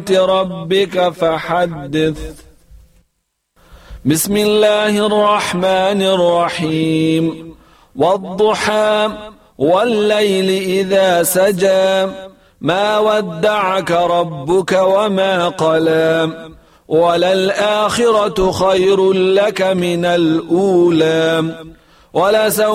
ربك فحدث. بسم الله الرحمن الرحيم. والضحى والليل إذا سجى ما ودعك ربك وما قلى وللآخرة خير لك من الأولى ولسوف